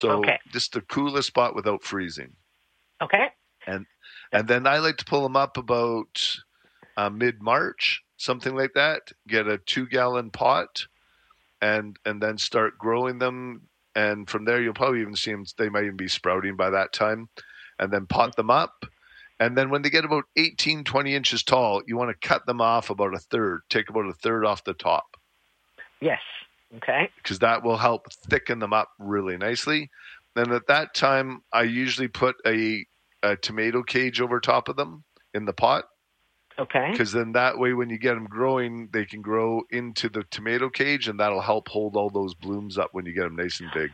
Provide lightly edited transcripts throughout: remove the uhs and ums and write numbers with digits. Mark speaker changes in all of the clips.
Speaker 1: So just the coolest spot without freezing.
Speaker 2: Okay.
Speaker 1: And then I like to pull them up about mid-March, something like that. Get a 2-gallon pot and then start growing them. And from there, you'll probably even see them. They might even be sprouting by that time. And then pot them up. And then when they get about 18, 20 inches tall, you want to cut them off about a third. Take about a third off the top.
Speaker 2: Yes. Okay.
Speaker 1: Because that will help thicken them up really nicely. Then at that time, I usually put a tomato cage over top of them in the pot.
Speaker 2: Okay.
Speaker 1: Because then that way, when you get them growing, they can grow into the tomato cage, and that'll help hold all those blooms up when you get them nice and big.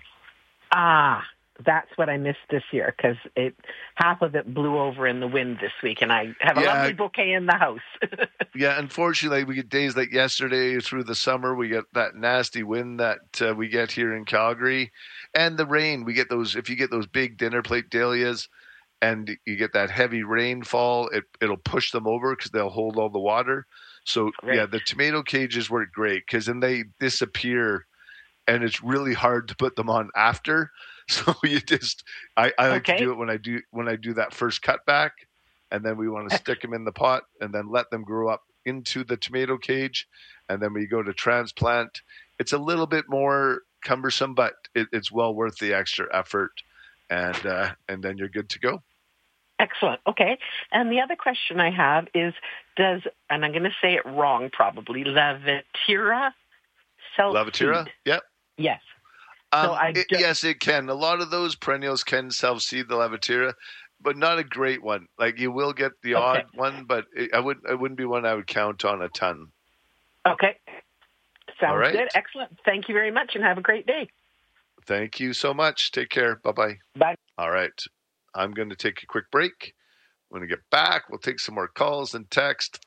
Speaker 2: That's what I missed this year, because half of it blew over in the wind this week, and I have a lovely bouquet in the house.
Speaker 1: Yeah, unfortunately, we get days like yesterday through the summer. We get that nasty wind that we get here in Calgary, and the rain. We get those. If you get those big dinner plate dahlias, and you get that heavy rainfall, it'll push them over because they'll hold all the water. So the tomato cages work great because then they disappear, and it's really hard to put them on after. So you just, I like to do it when I do that first cutback, and then we want to stick them in the pot and then let them grow up into the tomato cage, and then we go to transplant. It's a little bit more cumbersome, but it's well worth the extra effort, and then you're good to go.
Speaker 2: Excellent. Okay. And the other question I have is, and I'm going to say it wrong probably, Levitira self-seed?
Speaker 1: Levitira? Yep.
Speaker 2: Yes.
Speaker 1: Yes, it can. A lot of those perennials can self-seed the Levitira, but not a great one. Like you will get the odd one, but it wouldn't be one I would count on a ton.
Speaker 2: Okay. Sounds good. Excellent. Thank you very much, and have a great day.
Speaker 1: Thank you so much. Take care. Bye-bye.
Speaker 2: Bye.
Speaker 1: All right. I'm going to take a quick break. When we get back, we'll take some more calls and text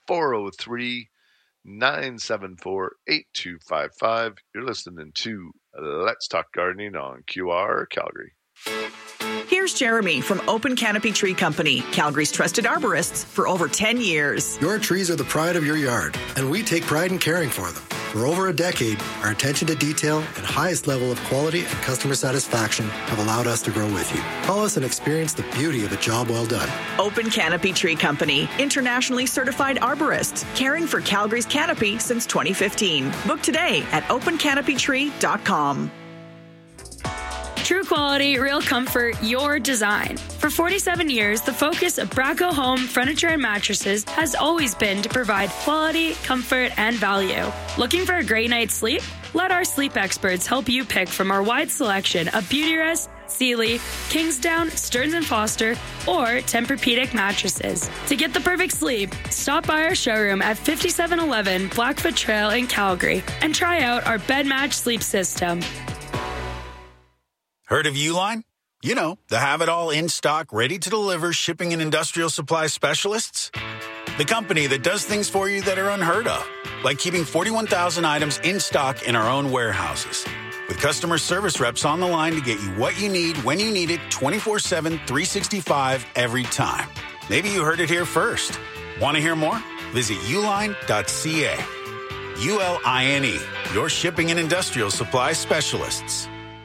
Speaker 1: 403-974-8255. You're listening to Let's Talk Gardening on QR Calgary.
Speaker 3: Here's Jeremy from Open Canopy Tree Company, Calgary's trusted arborists for over 10 years.
Speaker 4: Your trees are the pride of your yard, and we take pride in caring for them. For over a decade, our attention to detail and highest level of quality and customer satisfaction have allowed us to grow with you. Call us and experience the beauty of a job well done.
Speaker 3: Open Canopy Tree Company, internationally certified arborists, caring for Calgary's canopy since 2015. Book today at opencanopytree.com.
Speaker 5: True quality, real comfort, your design. For 47 years, the focus of Braco Home Furniture and Mattresses has always been to provide quality, comfort, and value. Looking for a great night's sleep? Let our sleep experts help you pick from our wide selection of Beautyrest, Sealy, Kingsdown, Stearns & Foster, or Tempur-Pedic mattresses. To get the perfect sleep, stop by our showroom at 5711 Blackfoot Trail in Calgary and try out our bed match sleep system.
Speaker 6: Heard of Uline? You know, the have-it-all in-stock, ready-to-deliver shipping and industrial supply specialists. The company that does things for you that are unheard of, like keeping 41,000 items in stock in our own warehouses. With customer service reps on the line to get you what you need when you need it 24/7, 365 every time. Maybe you heard it here first. Want to hear more? Visit uline.ca. ULINE, your shipping and industrial supply specialists.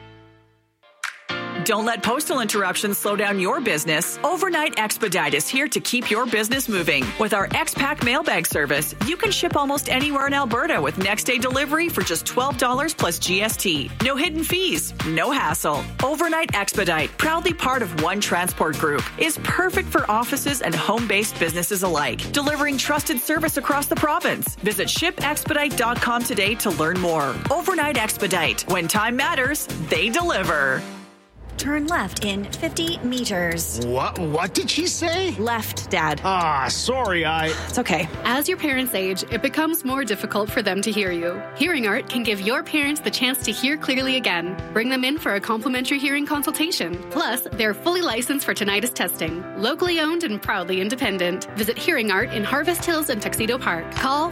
Speaker 3: Don't let postal interruptions slow down your business. Overnight Expedite is here to keep your business moving. With our X-Pack mailbag service, you can ship almost anywhere in Alberta with next-day delivery for just $12 plus GST. No hidden fees, no hassle. Overnight Expedite, proudly part of One Transport Group, is perfect for offices and home-based businesses alike, delivering trusted service across the province. Visit shipexpedite.com today to learn more. Overnight Expedite. When time matters, they deliver.
Speaker 7: Turn left in 50 meters.
Speaker 8: What did she say?
Speaker 7: Left, Dad.
Speaker 8: Sorry,
Speaker 3: It's okay.
Speaker 9: As your parents age, it becomes more difficult for them to hear you. Hearing Art can give your parents the chance to hear clearly again. Bring them in for a complimentary hearing consultation. Plus, they're fully licensed for tinnitus testing. Locally owned and proudly independent. Visit Hearing Art in Harvest Hills and Tuxedo Park. Call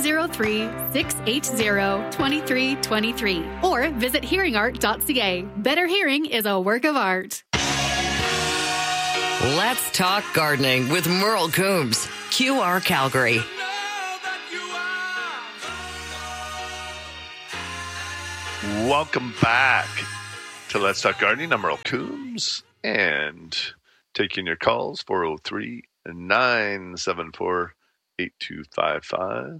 Speaker 9: 403-680-2323 or visit hearingart.ca. Better hearing is a work of art.
Speaker 10: Let's talk gardening with Merle Coombs, QR Calgary.
Speaker 1: Welcome back to to Let's Talk Gardening. I'm Merle Coombs, and taking your calls, 403-974-8255.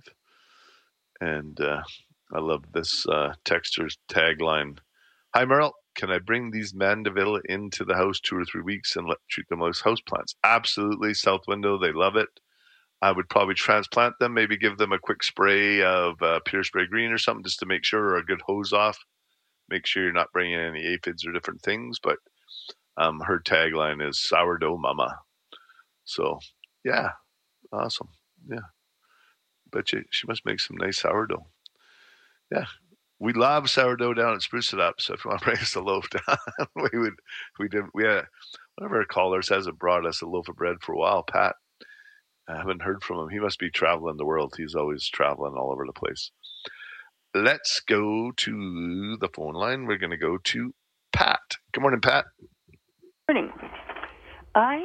Speaker 1: And I love this texter's tagline. Hi, Merle. Can I bring these mandevilla into the house 2 or 3 weeks and treat them as houseplants? Absolutely. South window, they love it. I would probably transplant them, maybe give them a quick spray of Pure Spray Green or something just to make sure, or a good hose off. Make sure you're not bringing any aphids or different things. But her tagline is sourdough mama. So, yeah, awesome. Yeah. Bet you she must make some nice sourdough. Yeah. We love sourdough down at Spruce It Up. So if you want to bring us a loaf down, we had one of our callers hasn't brought us a loaf of bread for a while, Pat. I haven't heard from him. He must be traveling the world. He's always traveling all over the place. Let's go to the phone line. We're going to go to Pat. Good morning, Pat.
Speaker 11: Morning. I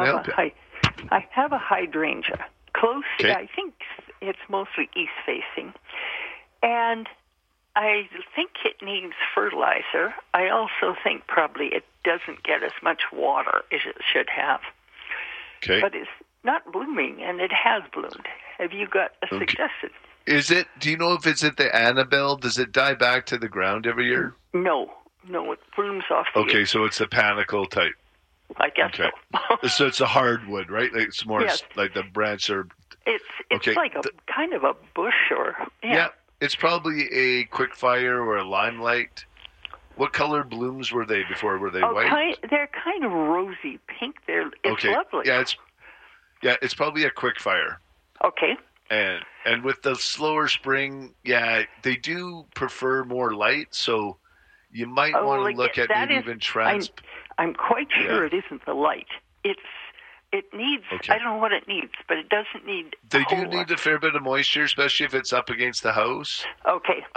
Speaker 11: have a hydrangea close.
Speaker 1: Okay.
Speaker 11: I think it's mostly east facing, and I think it needs fertilizer. I also think probably it doesn't get as much water as it should have.
Speaker 1: Okay.
Speaker 11: But it's not blooming, and it has bloomed. Have you got a suggestion?
Speaker 1: Do you know if it's at the Annabelle? Does it die back to the ground every year?
Speaker 11: No, it blooms off the
Speaker 1: Okay, so it's a panicle type.
Speaker 11: I guess so.
Speaker 1: So it's a hardwood, right? Like it's more
Speaker 11: Yes.
Speaker 1: like the branch are...
Speaker 11: It's
Speaker 1: Okay,
Speaker 11: like a kind of a bush or...
Speaker 1: Yeah, it's probably a quickfire or a limelight. What color blooms were they before? Were they white?
Speaker 11: They're kind of rosy pink. It's lovely.
Speaker 1: Yeah, it's probably a quickfire.
Speaker 11: Okay.
Speaker 1: And with the slower spring, they do prefer more light, so you might want to look at maybe even
Speaker 11: I'm quite sure it isn't the light. It needs, I don't know what it needs, but it doesn't need
Speaker 1: They do need a fair bit of moisture, especially if it's up against the house.
Speaker 11: Okay.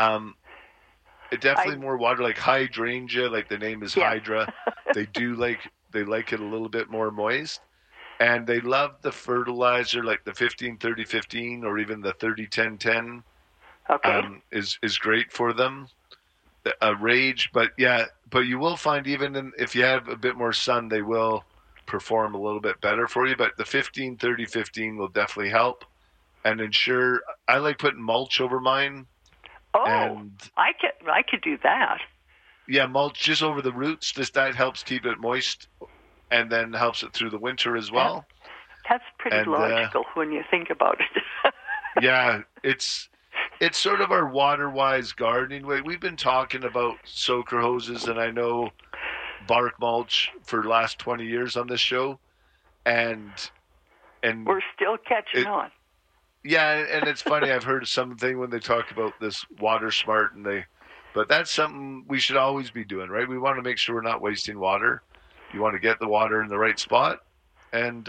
Speaker 1: It definitely more water, like hydrangea, like the name is Hydra. They like it a little bit more moist. And they love the fertilizer, like the 15-30-15 or even the 30-10-10.
Speaker 11: Okay.
Speaker 1: Is great for them. Rage, but you will find even if you have a bit more sun, they will perform a little bit better for you. But the 15-30-15 will definitely help. And ensure, I like putting mulch over mine.
Speaker 11: Oh, and I could do that.
Speaker 1: Yeah, mulch just over the roots. That helps keep it moist. And then helps it through the winter as well.
Speaker 11: That's pretty logical when you think about it.
Speaker 1: Yeah, it's sort of our water-wise gardening way. We've been talking about soaker hoses, and I know bark mulch for the last 20 years on this show, and
Speaker 11: we're still catching on.
Speaker 1: Yeah, and it's funny. I've heard something when they talk about this water smart, but that's something we should always be doing, right? We want to make sure we're not wasting water. You want to get the water in the right spot, and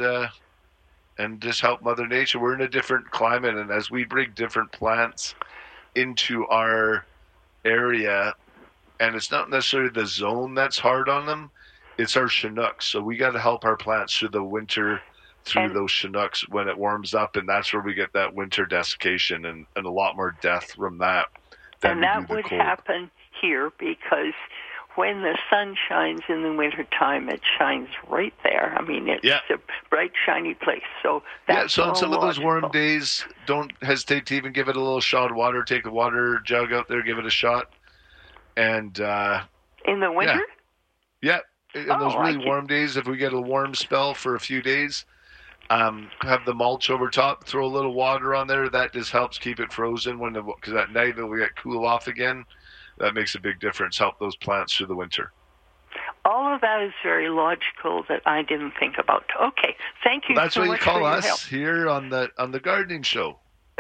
Speaker 1: just help Mother Nature. We're in a different climate, and as we bring different plants into our area, and it's not necessarily the zone that's hard on them, it's our Chinooks. So we got to help our plants through the winter, through those Chinooks when it warms up, and that's where we get that winter desiccation and a lot more death from that.
Speaker 11: And that would happen here because when the sun shines in the wintertime, it shines right there. I mean, it's a bright, shiny place. So that's
Speaker 1: so on some of those warm days, don't hesitate to even give it a little shot of water. Take a water jug out there, give it a shot. And
Speaker 11: in the winter?
Speaker 1: Yeah. In those really warm days, if we get a warm spell for a few days, have the mulch over top, throw a little water on there. That just helps keep it frozen because at night it'll get cool off again. That makes a big difference. Help those plants through the winter.
Speaker 11: All of that is very logical that I didn't think about. Okay, thank you.
Speaker 1: That's
Speaker 11: so
Speaker 1: what you
Speaker 11: much
Speaker 1: call
Speaker 11: for your
Speaker 1: us
Speaker 11: help.
Speaker 1: here on the gardening show.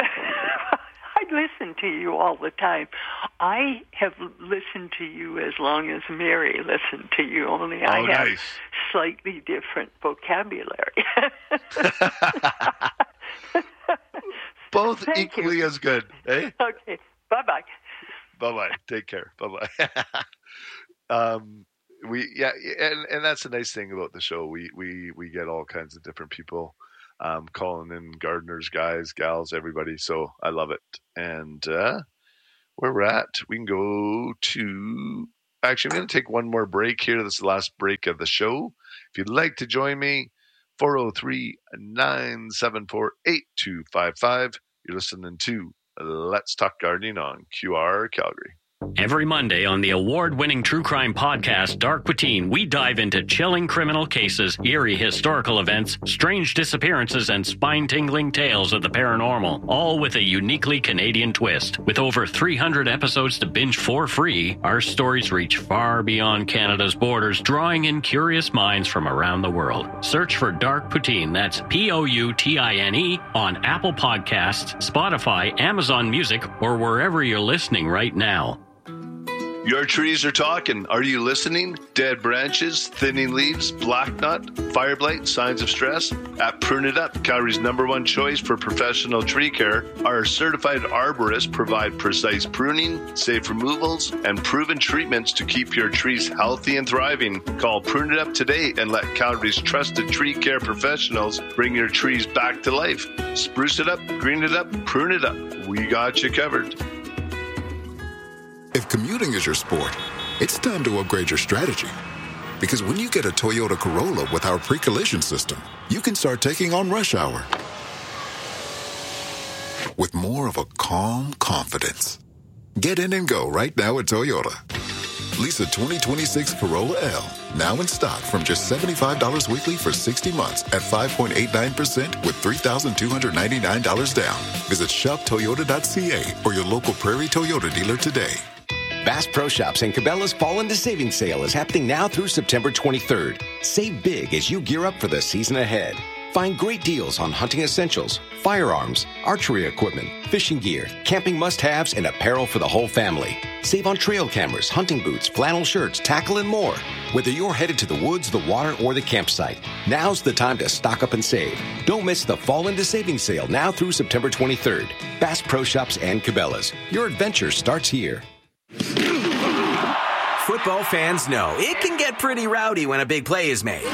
Speaker 11: I listen to you all the time. I have listened to you as long as Mary listened to you. Only I have slightly different vocabulary.
Speaker 1: Both equally as good, eh?
Speaker 11: Okay. Bye-bye.
Speaker 1: Bye-bye. Take care. Bye-bye. And that's the nice thing about the show. We get all kinds of different people calling in, gardeners, guys, gals, everybody. So I love it. And where we're at, we can go to Actually, I'm going to take one more break here. This is the last break of the show. If you'd like to join me, 403-974-8255. You're listening to Let's Talk Gardening on QR Calgary.
Speaker 12: Every Monday on the award-winning true crime podcast, Dark Poutine, we dive into chilling criminal cases, eerie historical events, strange disappearances, and spine-tingling tales of the paranormal, all with a uniquely Canadian twist. With over 300 episodes to binge for free, our stories reach far beyond Canada's borders, drawing in curious minds from around the world. Search for Dark Poutine, that's Poutine, on Apple Podcasts, Spotify, Amazon Music, or wherever you're listening right now.
Speaker 1: Your trees are talking. Are you listening? Dead branches, thinning leaves, black knot, fire blight, signs of stress? At Prune It Up, Calgary's #1 choice for professional tree care, our certified arborists provide precise pruning, safe removals, and proven treatments to keep your trees healthy and thriving. Call Prune It Up today and let Calgary's trusted tree care professionals bring your trees back to life. Spruce it up, green it up, prune it up. We got you covered.
Speaker 13: If commuting is your sport, it's time to upgrade your strategy. Because when you get a Toyota Corolla with our pre-collision system, you can start taking on rush hour with more of a calm confidence. Get in and go right now at Toyota. Lease a 2026 Corolla L, now in stock from just $75 weekly for 60 months at 5.89% with $3,299 down. Visit shoptoyota.ca or your local Prairie Toyota dealer today.
Speaker 14: Bass Pro Shops and Cabela's Fall into Savings Sale is happening now through September 23rd. Save big as you gear up for the season ahead. Find great deals on hunting essentials, firearms, archery equipment, fishing gear, camping must-haves, and apparel for the whole family. Save on trail cameras, hunting boots, flannel shirts, tackle, and more. Whether you're headed to the woods, the water, or the campsite, now's the time to stock up and save. Don't miss the Fall into Savings Sale now through September 23rd. Bass Pro Shops and Cabela's. Your adventure starts here.
Speaker 15: Football fans know it can get pretty rowdy when a big play is made.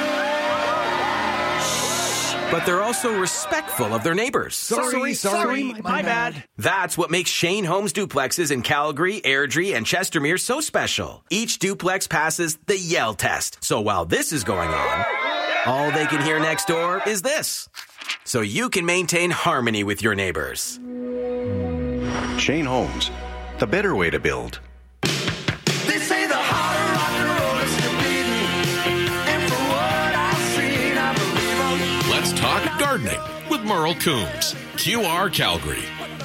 Speaker 15: But they're also respectful of their neighbors.
Speaker 8: Sorry, my bad.
Speaker 15: That's what makes Shane Homes duplexes in Calgary, Airdrie, and Chestermere so special. Each duplex passes the Yell test. So while this is going on, all they can hear next door is this. So you can maintain harmony with your neighbors.
Speaker 16: Shane Homes, the better way to build.
Speaker 17: They say the harder rock and roll is still beating, and for what I've seen, I believe I'll...
Speaker 18: Let's talk gardening with Merle Coombs, QR Calgary.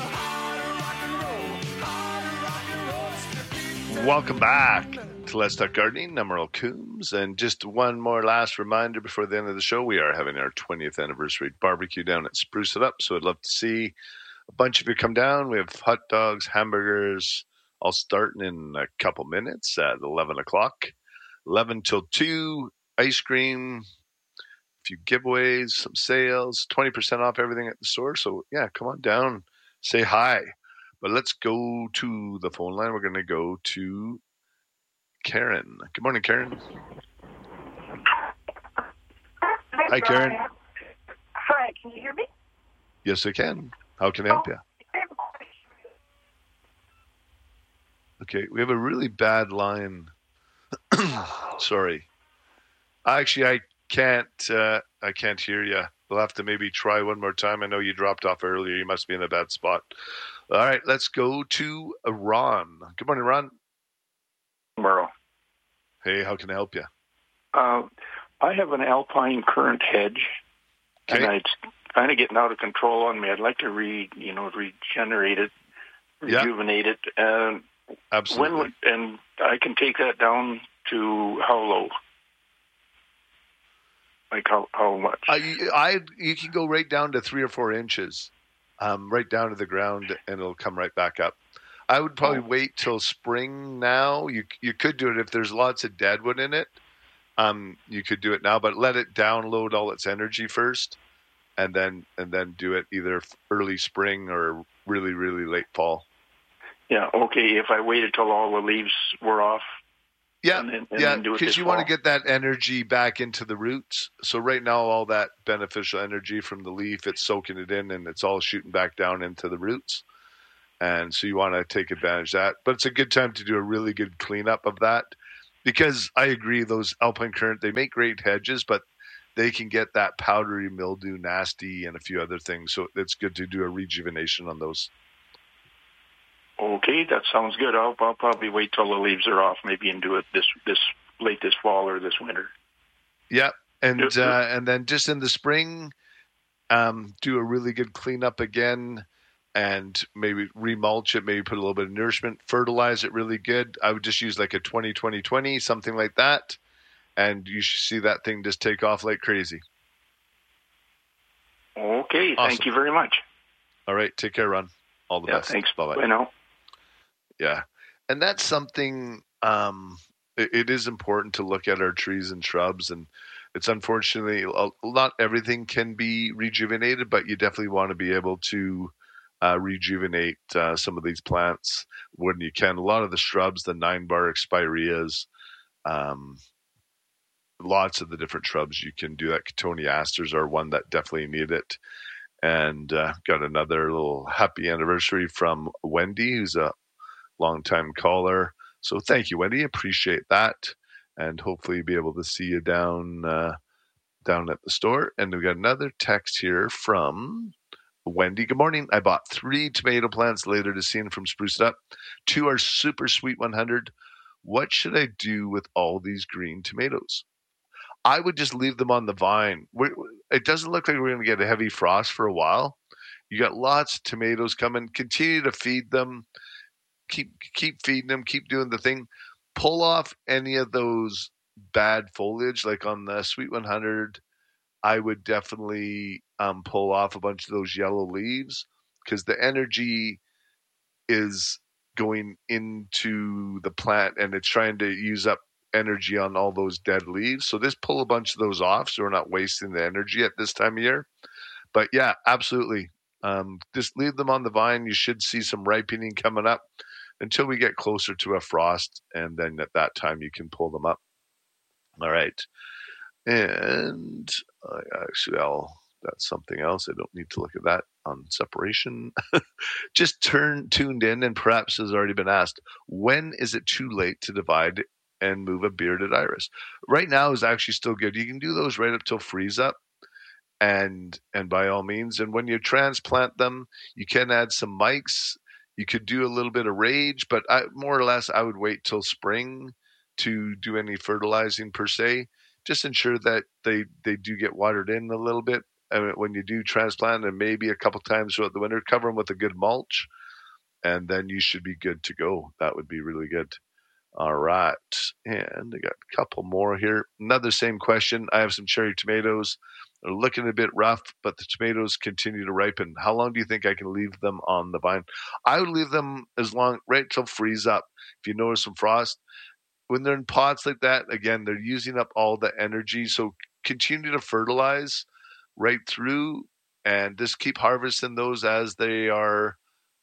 Speaker 1: Welcome back to Let's Talk Gardening. I'm Merle Coombs, and just one more last reminder before the end of the show. We are having our 20th anniversary barbecue down at Spruce It Up, so I'd love to see a bunch of you come down. We have hot dogs, hamburgers, all starting in a couple minutes at 11 o'clock. 11 till 2, ice cream, a few giveaways, some sales, 20% off everything at the store. So, yeah, come on down, say hi. But let's go to the phone line. We're going to go to Karen. Good morning, Karen. Hi, Karen.
Speaker 19: Hi, can you hear me?
Speaker 1: Yes, I can. How can I help you? Okay, we have a really bad line. Sorry. Actually, I can't hear you. We'll have to maybe try one more time. I know you dropped off earlier. You must be in a bad spot. All right, let's go to Ron. Good morning, Ron.
Speaker 20: Merle.
Speaker 1: Hey, how can I help you?
Speaker 20: I have an alpine currant hedge, and it's kind of getting out of control on me. I'd like to regenerate it, rejuvenate it.
Speaker 1: Absolutely.
Speaker 20: And I can take that down to how low? Like how much?
Speaker 1: You can go right down to 3 or 4 inches, right down to the ground, and it'll come right back up. I would probably wait till spring now. You could do it if there's lots of deadwood in it. You could do it now, but let it download all its energy first, and then do it either early spring or really, really late fall.
Speaker 20: Yeah, okay, if I waited till all the leaves were off.
Speaker 1: Yeah, because you want to get that energy back into the roots. So right now, all that beneficial energy from the leaf, it's soaking it in, and it's all shooting back down into the roots. And so you want to take advantage of that. But it's a good time to do a really good cleanup of that. Because I agree, those Alpine Current, they make great hedges, but they can get that powdery mildew, nasty, and a few other things. So it's good to do a rejuvenation on those.
Speaker 20: Okay, that sounds good. I'll probably wait till the leaves are off, maybe, and do it this late this fall or this winter.
Speaker 1: Yeah, and then just in the spring, do a really good cleanup again, and maybe remulch it, maybe put a little bit of nourishment, fertilize it really good. I would just use like a 20-20-20, something like that, and you should see that thing just take off like crazy.
Speaker 20: Okay,
Speaker 1: awesome.
Speaker 20: Thank you very much.
Speaker 1: All right, take care, Ron. All the best.
Speaker 20: Thanks.
Speaker 1: Bye-bye.
Speaker 20: Bye now.
Speaker 1: Yeah, and that's something, it is important to look at our trees and shrubs, and it's unfortunately, not everything can be rejuvenated, but you definitely want to be able to rejuvenate some of these plants when you can. A lot of the shrubs, the 9-bar Expirias, lots of the different shrubs you can do that. Cotoneasters are one that definitely need it. And got another little happy anniversary from Wendy, who's a longtime caller. So thank you, Wendy. Appreciate that. And hopefully be able to see you down at the store. And we got another text here from Wendy. Good morning. I bought 3 tomato plants later this season from Spruce It Up. 2 are Super Sweet 100. What should I do with all these green tomatoes? I would just leave them on the vine. It doesn't look like we're going to get a heavy frost for a while. You got lots of tomatoes coming. Continue to feed them. Keep feeding them. Keep doing the thing. Pull off any of those bad foliage, like on the Sweet 100. I would definitely pull off a bunch of those yellow leaves, because the energy is going into the plant and it's trying to use up energy on all those dead leaves. So just pull a bunch of those off so we're not wasting the energy at this time of year. But yeah, absolutely. Just leave them on the vine. You should see some ripening coming up until we get closer to a frost, and then at that time you can pull them up. All right. And that's something else. I don't need to look at that on separation. Just tuned in, and perhaps has already been asked, when is it too late to divide and move a bearded iris? Right now is actually still good. You can do those right up till freeze up, and by all means. And when you transplant them, you can add some mics. You could do a little bit of rage, but more or less I would wait till spring to do any fertilizing per se. Just ensure that they do get watered in a little bit. And when you do transplant, and maybe a couple times throughout the winter, cover them with a good mulch, and then you should be good to go. That would be really good. All right. And I got a couple more here. Another same question. I have some cherry tomatoes. They're looking a bit rough, but the tomatoes continue to ripen. How long do you think I can leave them on the vine? I would leave them right till freeze up. If you notice some frost, when they're in pots like that, again, they're using up all the energy. So continue to fertilize right through, and just keep harvesting those as they are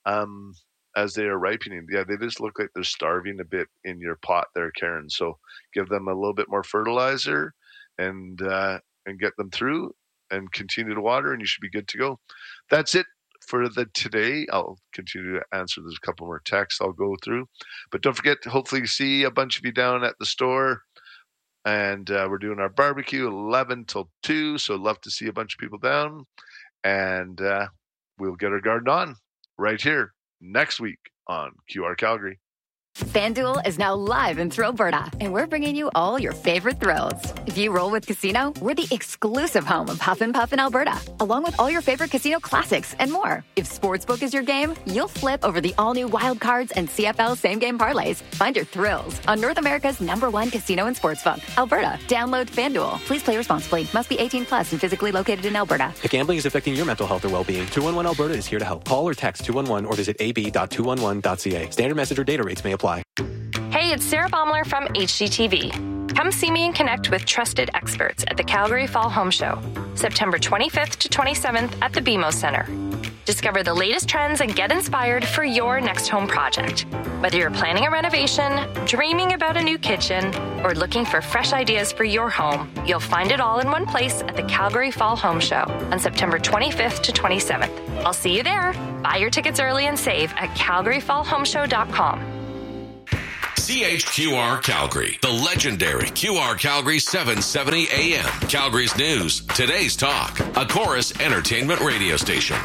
Speaker 1: ripening. Yeah, they just look like they're starving a bit in your pot there, Karen. So give them a little bit more fertilizer and get them through, and continue to water, and you should be good to go. That's it for today. I'll continue to answer. There's a couple more texts I'll go through. But don't forget to hopefully see a bunch of you down at the store. And we're doing our barbecue 11 till 2. So love to see a bunch of people down. And we'll get our garden on right here next week on QR Calgary.
Speaker 21: FanDuel is now live in Thrillberta, and we're bringing you all your favorite thrills. If you roll with Casino, we're the exclusive home of Huff and Puff in Alberta, along with all your favorite casino classics and more. If Sportsbook is your game, you'll flip over the all-new Wild Cards and CFL same-game parlays. Find your thrills on North America's #1 casino and sportsbook, Alberta. Download FanDuel. Please play responsibly. Must be 18 plus and physically located in Alberta.
Speaker 22: If gambling is affecting your mental health or well-being, 211 Alberta is here to help. Call or text 211 or visit ab.211.ca. Standard message or data rates may apply.
Speaker 23: Hey, it's Sarah Baumler from HGTV. Come see me and connect with trusted experts at the Calgary Fall Home Show, September 25th to 27th at the BMO Center. Discover the latest trends and get inspired for your next home project. Whether you're planning a renovation, dreaming about a new kitchen, or looking for fresh ideas for your home, you'll find it all in one place at the Calgary Fall Home Show on September 25th to 27th. I'll see you there. Buy your tickets early and save at calgaryfallhomeshow.com.
Speaker 18: CHQR Calgary, the legendary QR Calgary 770 AM. Calgary's news, today's talk, a Chorus Entertainment radio station.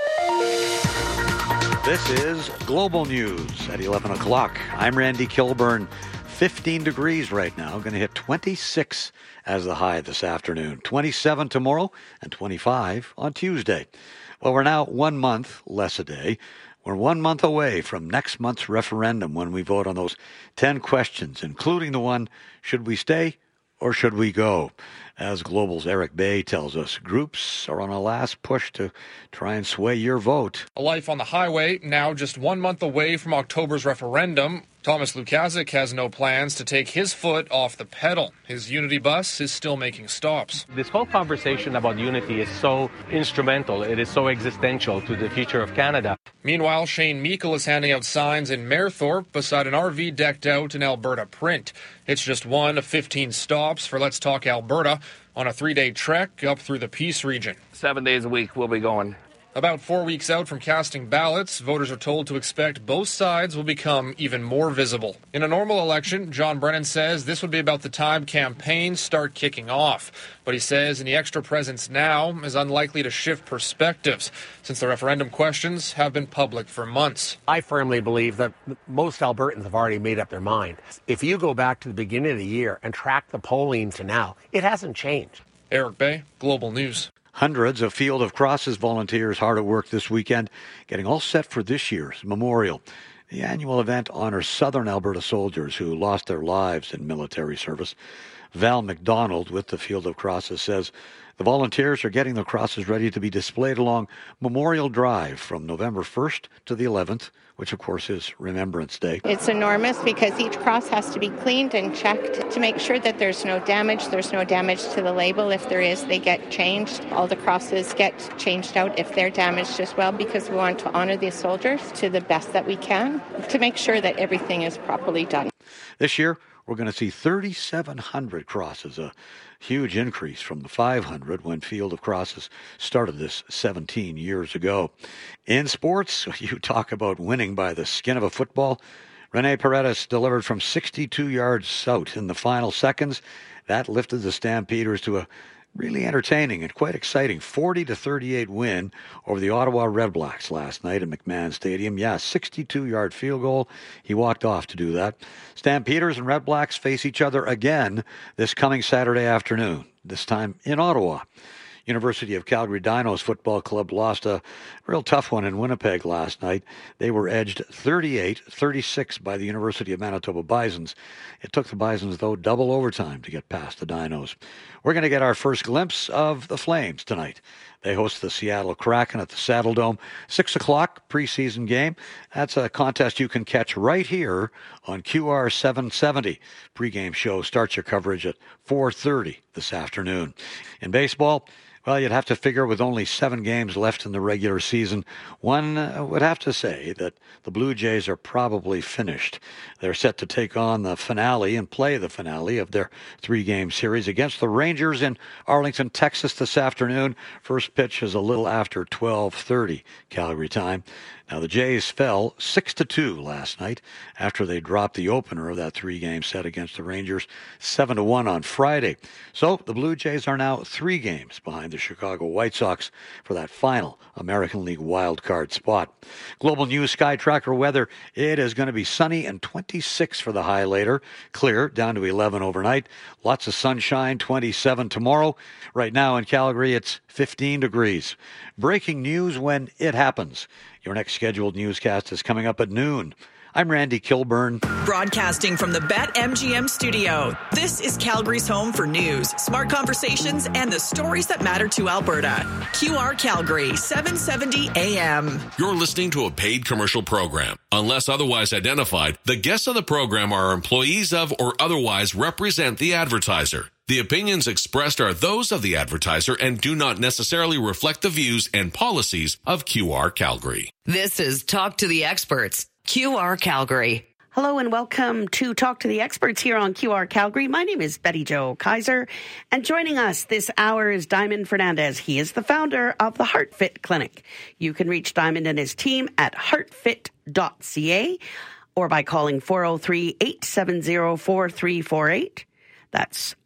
Speaker 2: This is Global News at 11 o'clock. I'm Randy Kilburn. 15 degrees right now. Going to hit 26 as the high this afternoon. 27 tomorrow and 25 on Tuesday. Well, we're now 1 month less a day. We're 1 month away from next month's referendum when we vote on those 10 questions, including the one, should we stay or should we go? As Global's Eric Bay tells us, groups are on a last push to try and sway your vote.
Speaker 4: A life on the highway, now just 1 month away from October's referendum. Thomas Lukazik has no plans to take his foot off the pedal. His Unity bus is still making stops.
Speaker 5: This whole conversation about unity is so instrumental. It is so existential to the future of Canada.
Speaker 4: Meanwhile, Shane Meikle is handing out signs in Mayerthorpe beside an RV decked out in Alberta print. It's just one of 15 stops for Let's Talk Alberta on a 3-day trek up through the Peace region.
Speaker 24: 7 days a week we'll be going.
Speaker 4: About 4 weeks out from casting ballots, voters are told to expect both sides will become even more visible. In a normal election, John Brennan says this would be about the time campaigns start kicking off. But he says in the extra presence now is unlikely to shift perspectives, since the referendum questions have been public for months.
Speaker 8: I firmly believe that most Albertans have already made up their mind. If you go back to the beginning of the year and track the polling to now, it hasn't changed.
Speaker 4: Eric Bay, Global News.
Speaker 2: Hundreds of Field of Crosses volunteers hard at work this weekend, getting all set for this year's memorial. The annual event honors Southern Alberta soldiers who lost their lives in military service. Val McDonald with the Field of Crosses says the volunteers are getting the crosses ready to be displayed along Memorial Drive from November 1st to the 11th, which of course is Remembrance Day.
Speaker 25: It's enormous because each cross has to be cleaned and checked to make sure that there's no damage. There's no damage to the label. If there is, they get changed. All the crosses get changed out if they're damaged as well, because we want to honor these soldiers to the best that we can to make sure that everything is properly done.
Speaker 2: This year, we're going to see 3,700 crosses, a huge increase from the 500 when Field of Crosses started this 17 years ago. In sports, you talk about winning by the skin of a football. Rene Paredes delivered from 62 yards out in the final seconds. That lifted the Stampeders to a really entertaining and quite exciting 40-38 win over the Ottawa Redblacks last night at McMahon Stadium. Yeah, 62-yard field goal. He walked off to do that. Stampeders and Redblacks face each other again this coming Saturday afternoon, this time in Ottawa. University of Calgary Dinos Football Club lost a real tough one in Winnipeg last night. They were edged 38-36 by the University of Manitoba Bisons. It took the Bisons, though, double overtime to get past the Dinos. We're going to get our first glimpse of the Flames tonight. They host the Seattle Kraken at the Saddle Dome. 6 o'clock preseason game. That's a contest you can catch right here on QR 770. Pre-game show starts your coverage at 4:30 this afternoon. In baseball, well, you'd have to figure with only 7 games left in the regular season, one would have to say that the Blue Jays are probably finished. They're set to take on the finale and play the finale of their 3-game series against the Rangers in Arlington, Texas this afternoon. First pitch is a little after 12:30 Calgary time. Now, the Jays fell 6-2 last night after they dropped the opener of that 3-game set against the Rangers 7-1 on Friday. So the Blue Jays are now 3 games behind the Chicago White Sox for that final American League wildcard spot. Global News Sky Tracker weather, it is going to be sunny and 26 for the high later. Clear down to 11 overnight. Lots of sunshine, 27 tomorrow. Right now in Calgary, it's 15 degrees. Breaking news when it happens. Your next scheduled newscast is coming up at noon. I'm Randy Kilburn.
Speaker 3: Broadcasting from the BetMGM studio, this is Calgary's home for news, smart conversations, and the stories that matter to Alberta. QR Calgary, 770 AM.
Speaker 18: You're listening to a paid commercial program. Unless otherwise identified, the guests on the program are employees of or otherwise represent the advertiser. The opinions expressed are those of the advertiser and do not necessarily reflect the views and policies of QR Calgary.
Speaker 10: This is Talk to the Experts, QR Calgary.
Speaker 26: Hello and welcome to Talk to the Experts here on QR Calgary. My name is Betty Jo Kaiser, and joining us this hour is Diamond Fernandez. He is the founder of the HeartFit Clinic. You can reach Diamond and his team at heartfit.ca. or by calling 403-870-4348. That's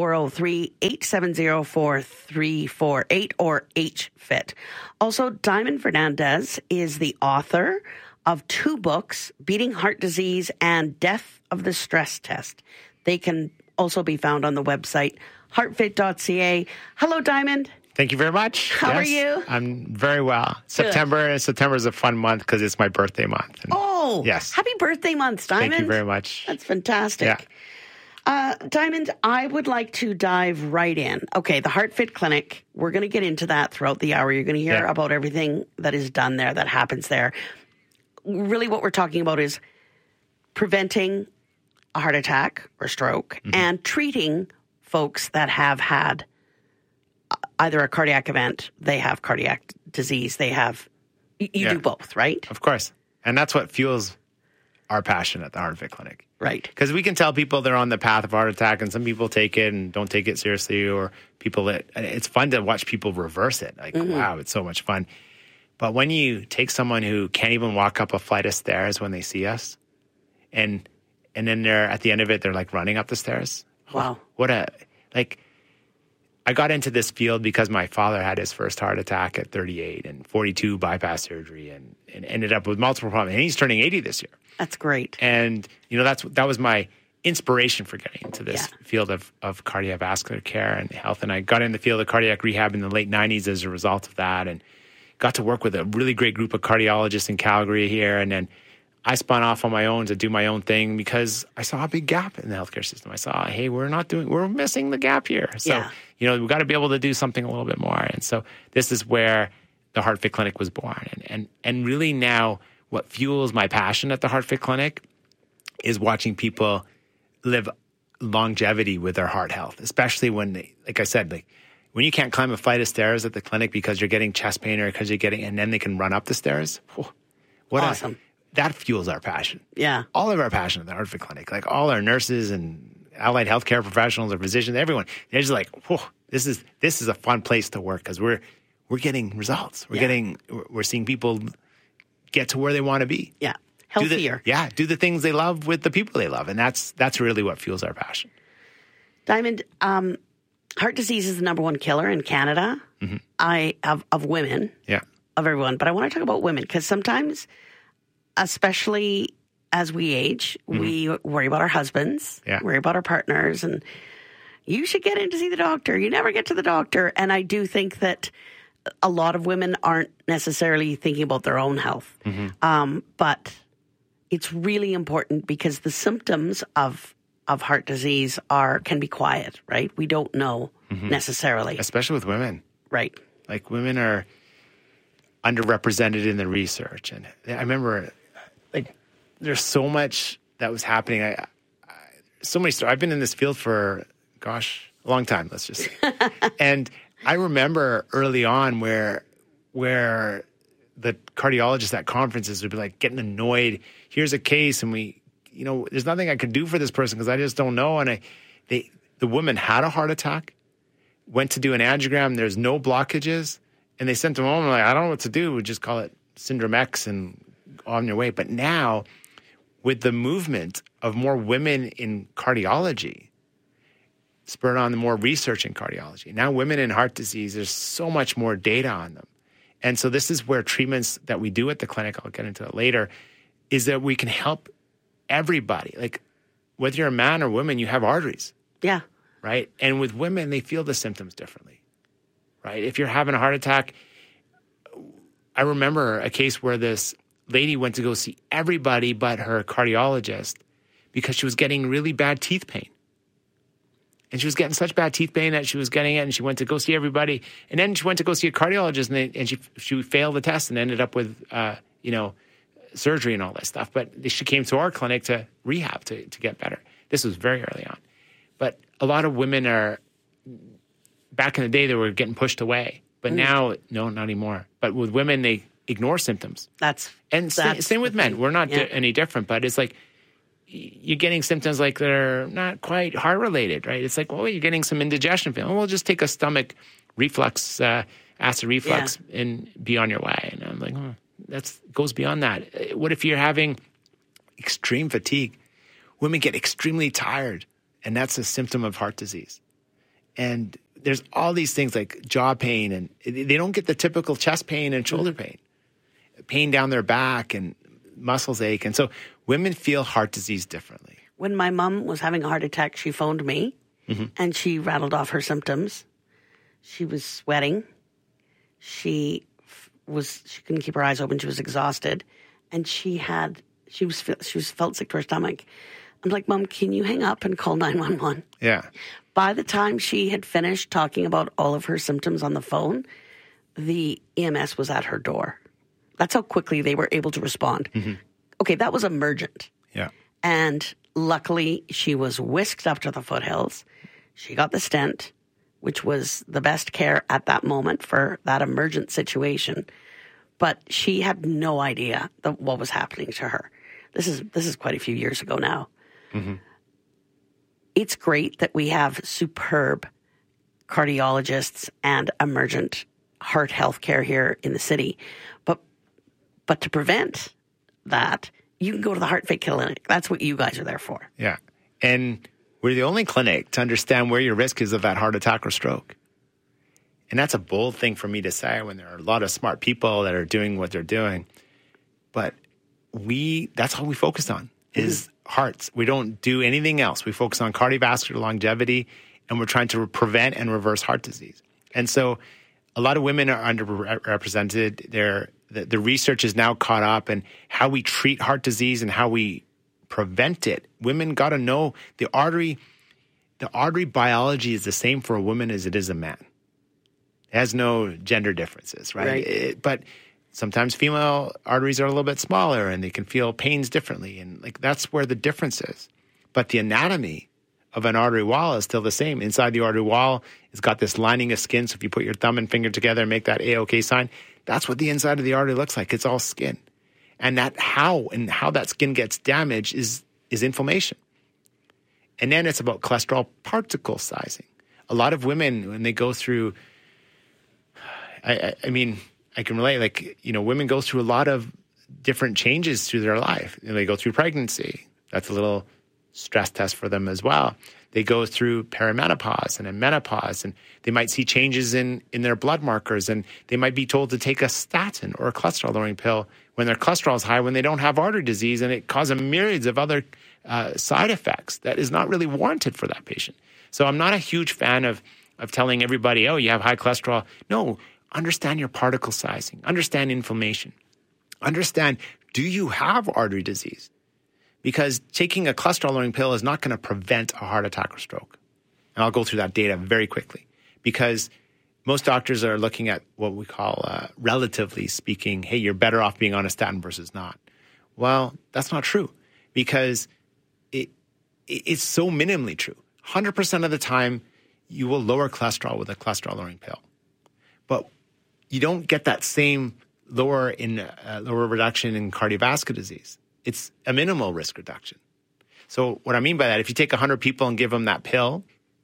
Speaker 26: 403-870-4348 or HFIT. Also, Diamond Fernandez is the author of 2 books, Beating Heart Disease and Death of the Stress Test. They can also be found on the website heartfit.ca. Hello, Diamond.
Speaker 6: Thank you very much.
Speaker 26: How are you?
Speaker 6: I'm very well. September is a fun month because it's my birthday month. And yes.
Speaker 26: Happy birthday month, Diamond.
Speaker 6: Thank you very much.
Speaker 26: That's fantastic. Yeah. Diamond, I would like to dive right in. Okay, the HeartFit Clinic, we're going to get into that throughout the hour. You're going to hear about everything that is done there, that happens there. Really what we're talking about is preventing a heart attack or stroke and treating folks that have had either a cardiac event, they have cardiac disease, they have, you do both, right?
Speaker 6: Of course. And that's what fuels our passion at the HeartFit Clinic.
Speaker 26: Right.
Speaker 6: Because we can tell people they're on the path of heart attack, and some people take it and don't take it seriously, or people that, it's fun to watch people reverse it. Like, wow, it's so much fun. But when you take someone who can't even walk up a flight of stairs when they see us, and then they're at the end of it, they're like running up the stairs.
Speaker 26: Wow.
Speaker 6: I got into this field because my father had his first heart attack at 38 and 42 bypass surgery and ended up with multiple problems. And he's turning 80 this year.
Speaker 26: That's great.
Speaker 6: And, that was my inspiration for getting into this field of cardiovascular care and health. And I got in the field of cardiac rehab in the late 90s as a result of that, and got to work with a really great group of cardiologists in Calgary here. And then I spun off on my own to do my own thing because I saw a big gap in the healthcare system. I saw, hey, we're missing the gap here. So, we've got to be able to do something a little bit more. And so this is where the HeartFit Clinic was born. And really now what fuels my passion at the HeartFit Clinic is watching people live longevity with their heart health, especially when they, like I said, when you can't climb a flight of stairs at the clinic because you're getting chest pain or because and then they can run up the stairs.
Speaker 26: Awesome.
Speaker 6: That fuels our passion.
Speaker 26: Yeah.
Speaker 6: All of our passion at the HeartFit Clinic, like all our nurses and allied healthcare professionals or physicians, everyone, they're just like, this is a fun place to work because we're getting results. We're seeing people get to where they want to be.
Speaker 26: Yeah. Healthier.
Speaker 6: Do the things they love with the people they love. And that's really what fuels our passion.
Speaker 26: Diamond, heart disease is the number one killer in Canada. Of women.
Speaker 6: Yeah.
Speaker 26: Of everyone. But I want to talk about women because sometimes, especially as we age, we worry about our husbands, worry about our partners, and you should get in to see the doctor. You never get to the doctor. And I do think that a lot of women aren't necessarily thinking about their own health. But it's really important because the symptoms of heart disease can be quiet, right? We don't know necessarily.
Speaker 6: Especially with women.
Speaker 26: Right.
Speaker 6: Like women are underrepresented in the research. And I remember there's so much that was happening. So many stories. I've been in this field for, a long time, let's just say. And I remember early on where the cardiologists at conferences would be like getting annoyed. Here's a case, and there's nothing I could do for this person because I just don't know. And the woman had a heart attack, went to do an angiogram. There's no blockages, and they sent them home. I'm like, I don't know what to do. We just call it Syndrome X and on your way. But now, with the movement of more women in cardiology, spurred on the more research in cardiology. Now women in heart disease, there's so much more data on them. And so this is where treatments that we do at the clinic, I'll get into it later, is that we can help everybody. Like whether you're a man or woman, you have arteries.
Speaker 26: Yeah.
Speaker 6: Right? And with women, they feel the symptoms differently. Right? If you're having a heart attack, I remember a case where this lady went to go see everybody but her cardiologist because she was getting really bad teeth pain. And she was getting such bad teeth pain that she was getting it, and she went to go see everybody. And then she went to go see a cardiologist, and she failed the test and ended up with, surgery and all that stuff. But she came to our clinic to rehab to get better. This was very early on. But a lot of women back in the day, they were getting pushed away. But now, no, not anymore. But with women, they ignore symptoms. Same with men. We're not any different, but it's like, you're getting symptoms like they're not quite heart related, right? It's like, well, you're getting some indigestion feeling. Well, we'll just take a stomach reflux, acid reflux, and be on your way. And I'm like, that goes beyond that. What if you're having extreme fatigue. Women get extremely tired, and that's a symptom of heart disease. And there's all these things like jaw pain, and they don't get the typical chest pain and shoulder pain down their back and muscles ache. And so women feel heart disease differently.
Speaker 26: When my mom was having a heart attack, she phoned me and she rattled off her symptoms. She was sweating. She couldn't keep her eyes open. She was exhausted, and she felt sick to her stomach. I'm like, Mom, can you hang up and call 911?
Speaker 6: Yeah.
Speaker 26: By the time she had finished talking about all of her symptoms on the phone, the EMS was at her door. That's how quickly they were able to respond. Okay, that was emergent.
Speaker 6: Yeah.
Speaker 26: And luckily, she was whisked up to the foothills. She got the stent, which was the best care at that moment for that emergent situation. But she had no idea what was happening to her. This is quite a few years ago now. It's great that we have superb cardiologists and emergent heart health care here in the city. But to prevent that, you can go to the Heart Fit Clinic. That's what you guys are there for.
Speaker 6: Yeah. And we're the only clinic to understand where your risk is of that heart attack or stroke. And that's a bold thing for me to say when there are a lot of smart people that are doing what they're doing. But that's all we focus on is hearts. We don't do anything else. We focus on cardiovascular longevity, and we're trying to prevent and reverse heart disease. And so a lot of women are underrepresented. The research is now caught up, and how we treat heart disease and how we prevent it. Women got to know the artery biology is the same for a woman as it is a man. It has no gender differences, right? But sometimes female arteries are a little bit smaller and they can feel pains differently. And that's where the difference is. But the anatomy of an artery wall is still the same. Inside the artery wall, it's got this lining of skin. So if you put your thumb and finger together and make that A-OK sign, that's what the inside of the artery looks like. It's all skin. And how that skin gets damaged is inflammation. And then it's about cholesterol particle sizing. A lot of women, when they go through, I mean, I can relate, women go through a lot of different changes through their life. They go through pregnancy. That's a little stress test for them as well. They go through perimenopause and then menopause, and they might see changes in their blood markers, and they might be told to take a statin or a cholesterol-lowering pill when their cholesterol is high, when they don't have artery disease, and it causes myriads of other side effects that is not really warranted for that patient. So I'm not a huge fan of telling everybody, oh, you have high cholesterol. No, understand your particle sizing. Understand inflammation. Understand, do you have artery disease? Because taking a cholesterol-lowering pill is not going to prevent a heart attack or stroke. And I'll go through that data very quickly. Because most doctors are looking at what we call, relatively speaking, hey, you're better off being on a statin versus not. Well, that's not true. Because it's so minimally true. 100% of the time, you will lower cholesterol with a cholesterol-lowering pill. But you don't get that same lower reduction in cardiovascular disease. It's a minimal risk reduction. So what I mean by that, if you take 100 people and give them that pill,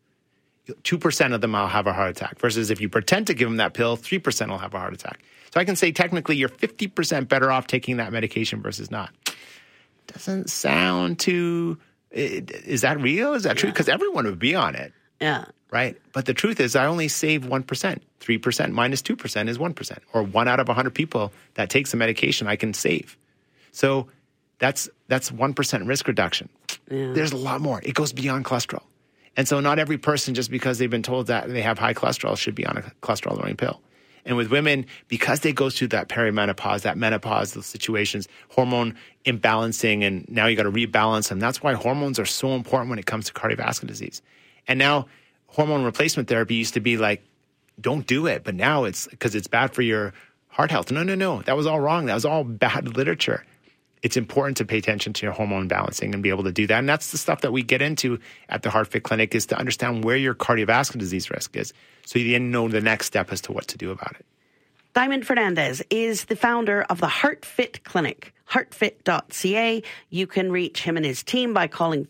Speaker 6: 2% of them will have a heart attack. Versus if you pretend to give them that pill, 3% will have a heart attack. So I can say technically you're 50% better off taking that medication versus not. Doesn't sound too... Is that real? Is that true? Because everyone would be on it.
Speaker 26: Yeah.
Speaker 6: Right? But the truth is I only save 1%. 3% minus 2% is 1%. Or 1 out of 100 people that takes the medication I can save. So that's 1% risk reduction. Yeah. There's a lot more. It goes beyond cholesterol. And so not every person, just because they've been told that they have high cholesterol, should be on a cholesterol-lowering pill. And with women, because they go through that perimenopause, that menopause, those situations, hormone imbalancing, and now you got to rebalance them. That's why hormones are so important when it comes to cardiovascular disease. And now hormone replacement therapy used to be like, don't do it. But now it's because it's bad for your heart health. No. That was all wrong. That was all bad literature. It's important to pay attention to your hormone balancing and be able to do that. And that's the stuff that we get into at the Heart Fit Clinic, is to understand where your cardiovascular disease risk is, so you then know the next step as to what to do about it.
Speaker 26: Diamond Fernandez is the founder of the Heart Fit Clinic, heartfit.ca. You can reach him and his team by calling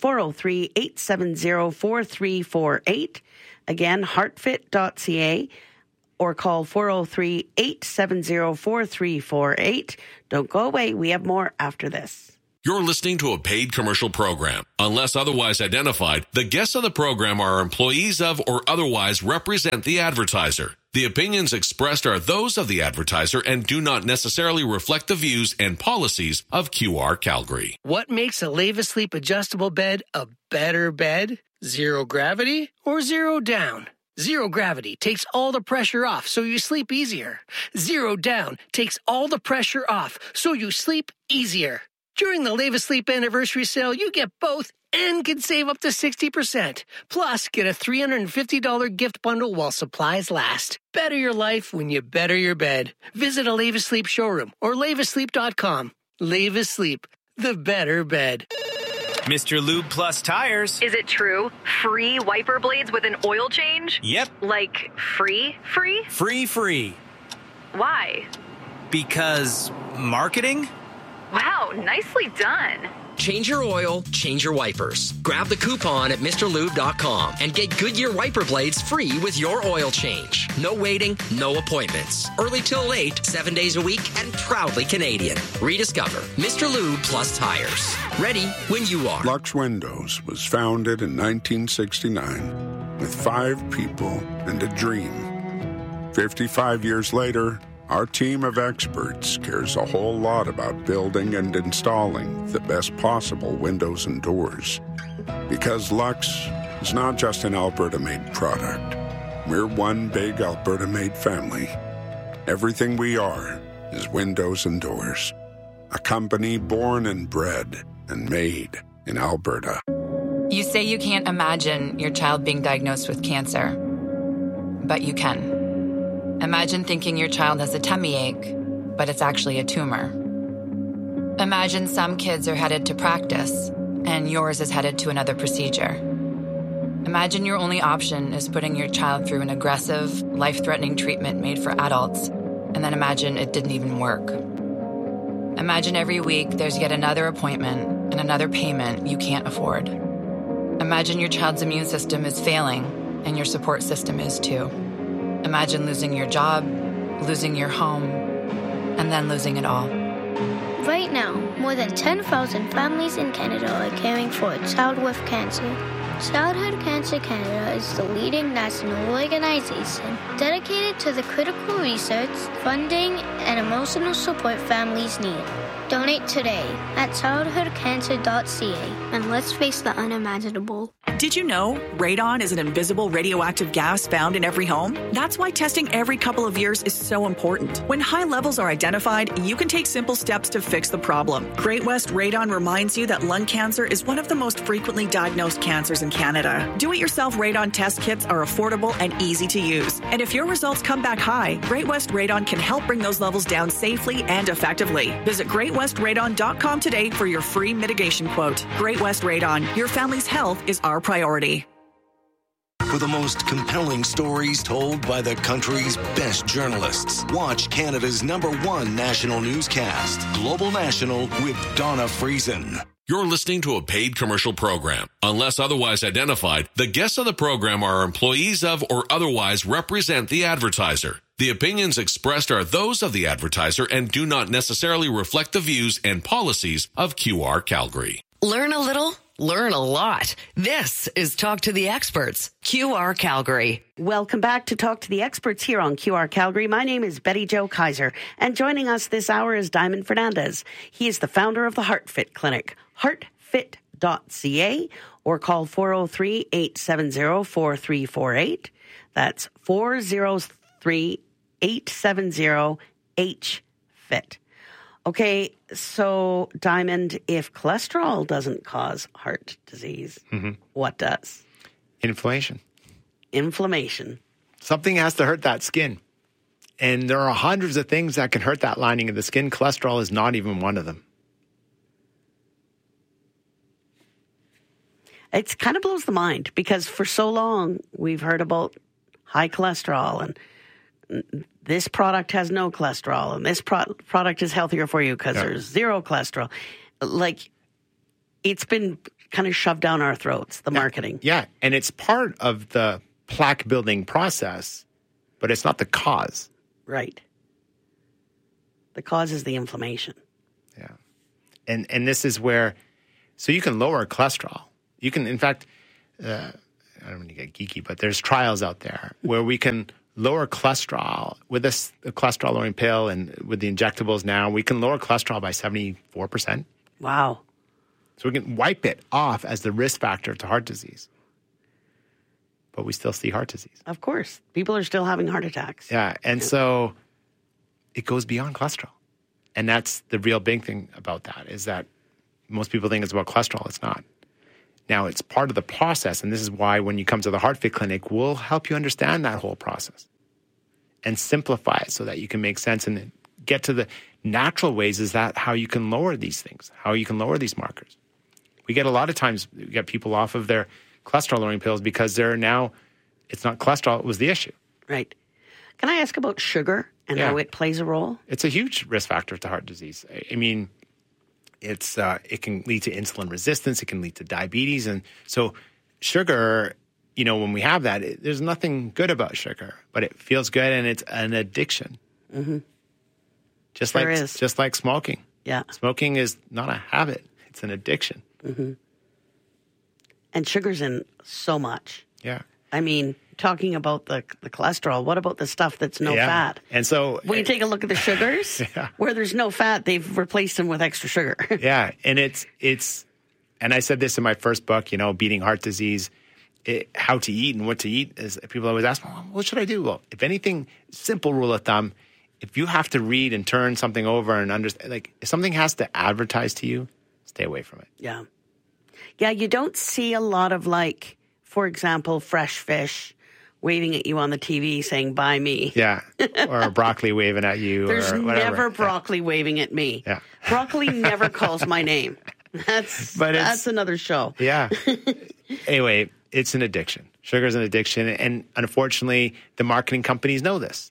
Speaker 26: 403-870-4348. Again, heartfit.ca, or call 403-870-4348. Don't go away. We have more after this.
Speaker 18: You're listening to a paid commercial program. Unless otherwise identified, the guests on the program are employees of or otherwise represent the advertiser. The opinions expressed are those of the advertiser and do not necessarily reflect the views and policies of QR Calgary.
Speaker 7: What makes a Leva-Sleep adjustable bed a better bed? Zero gravity or zero down? Zero gravity takes all the pressure off so you sleep easier. Zero down takes all the pressure off so you sleep easier. During the Leva-Sleep anniversary sale, you get both and can save up to 60%. Plus, get a $350 gift bundle while supplies last. Better your life when you better your bed. Visit a Leva-Sleep showroom or levasleep.com. Leva-Sleep, the better bed.
Speaker 9: Mr. Lube Plus Tires.
Speaker 11: Is it true? Free wiper blades with an oil change?
Speaker 9: Yep.
Speaker 11: Like free?
Speaker 9: Free.
Speaker 11: Why?
Speaker 9: Because marketing?
Speaker 11: Wow, nicely done.
Speaker 12: Change your oil, change your wipers. Grab the coupon at MrLube.com and get Goodyear wiper blades free with your oil change. No waiting, no appointments. Early till late, 7 days a week, and proudly Canadian. Rediscover Mr. Lube Plus Tires. Ready when you are.
Speaker 13: Lux Windows was founded in 1969 with 5 people and a dream. 55 years later, our team of experts cares a whole lot about building and installing the best possible windows and doors. Because Lux is not just an Alberta-made product. We're one big Alberta-made family. Everything we are is windows and doors. A company born and bred and made in Alberta.
Speaker 14: You say you can't imagine your child being diagnosed with cancer, but you can. Imagine thinking your child has a tummy ache, but it's actually a tumor. Imagine some kids are headed to practice, and yours is headed to another procedure. Imagine your only option is putting your child through an aggressive, life-threatening treatment made for adults, and then imagine it didn't even work. Imagine every week there's yet another appointment and another payment you can't afford. Imagine your child's immune system is failing, and your support system is too. Imagine losing your job, losing your home, and then losing it all.
Speaker 27: Right now, more than 10,000 families in Canada are caring for a child with cancer. Childhood Cancer Canada is the leading national organization dedicated to the critical research, funding, and emotional support families need. Donate today at childhoodcancer.ca and let's face the unimaginable.
Speaker 3: Did you know radon is an invisible radioactive gas found in every home? That's why testing every couple of years is so important. When high levels are identified, you can take simple steps to fix the problem. Great West Radon reminds you that lung cancer is one of the most frequently diagnosed cancers in Canada. Do-it-yourself radon test kits are affordable and easy to use. And if your results come back high, Great West Radon can help bring those levels down safely and effectively. Visit GreatWestRadon.com today for your free mitigation quote. Great West Radon, your family's health is our priority.
Speaker 28: For the most compelling stories told by the country's best journalists, watch Canada's #1 national newscast, Global National with Donna Friesen.
Speaker 18: You're listening to a paid commercial program. Unless otherwise identified, the guests on the program are employees of or otherwise represent the advertiser. The opinions expressed are those of the advertiser and do not necessarily reflect the views and policies of QR Calgary.
Speaker 10: Learn a little, learn a lot. This is Talk to the Experts, QR Calgary.
Speaker 26: Welcome back to Talk to the Experts here on QR Calgary. My name is Betty Jo Kaiser, and joining us this hour is Diamond Fernandez. He is the founder of the HeartFit Clinic, heartfit.ca, or call 403-870-4348. That's 403-870-HFIT. Okay, so Diamond, if cholesterol doesn't cause heart disease, what does?
Speaker 6: Inflammation. Something has to hurt that skin. And there are hundreds of things that can hurt that lining of the skin. Cholesterol is not even one of them.
Speaker 26: It kind of blows the mind because for so long we've heard about high cholesterol and this product has no cholesterol and this product is healthier for you because there's zero cholesterol. Like, it's been kind of shoved down our throats, the marketing.
Speaker 6: Yeah, and it's part of the plaque building process, but it's not the cause.
Speaker 26: Right. The cause is the inflammation.
Speaker 6: Yeah. And this is where, so you can lower cholesterol. You can, in fact, I don't want to get geeky, but there's trials out there where we can lower cholesterol with this cholesterol lowering pill, and with the injectables now, we can lower cholesterol by 74%.
Speaker 26: Wow.
Speaker 6: So we can wipe it off as the risk factor to heart disease. But we still see heart disease.
Speaker 26: Of course. People are still having heart attacks.
Speaker 6: Yeah. And so it goes beyond cholesterol. And that's the real big thing about that, is that most people think it's about cholesterol. It's not. Now, it's part of the process, and this is why when you come to the HeartFit Clinic, we'll help you understand that whole process and simplify it so that you can make sense and get to the natural ways. Is that how you can lower these things, how you can lower these markers? We get a lot of times, we get people off of their cholesterol-lowering pills because they're now, it's not cholesterol, it was the issue.
Speaker 26: Right. Can I ask about sugar and how it plays a role?
Speaker 6: It's a huge risk factor to heart disease. I mean, it can lead to insulin resistance. It can lead to diabetes. And so sugar, when we have that, there's nothing good about sugar, but it feels good, and it's an addiction.
Speaker 26: Mm-hmm.
Speaker 6: Just like smoking.
Speaker 26: Yeah.
Speaker 6: Smoking is not a habit. It's an addiction.
Speaker 26: Mm-hmm. And sugar's in so much.
Speaker 6: Yeah.
Speaker 26: I mean, talking about the cholesterol, what about the stuff that's no fat?
Speaker 6: And so
Speaker 26: when you take a look at the sugars, where there's no fat, they've replaced them with extra sugar.
Speaker 6: Yeah. And it's, and I said this in my first book, Beating Heart Disease, how to eat and what to eat, is people always ask, well, what should I do? Well, if anything, simple rule of thumb, if you have to read and turn something over and understand, like if something has to advertise to you, stay away from it.
Speaker 26: Yeah. Yeah. You don't see a lot of, like, for example, fresh fish waving at you on the TV saying, buy me.
Speaker 6: Yeah. Or broccoli waving at you.
Speaker 26: There's
Speaker 6: or whatever.
Speaker 26: never broccoli waving at me.
Speaker 6: Yeah.
Speaker 26: Broccoli never calls my name. That's another show.
Speaker 6: Yeah. Anyway, it's an addiction. Sugar is an addiction. And unfortunately, the marketing companies know this.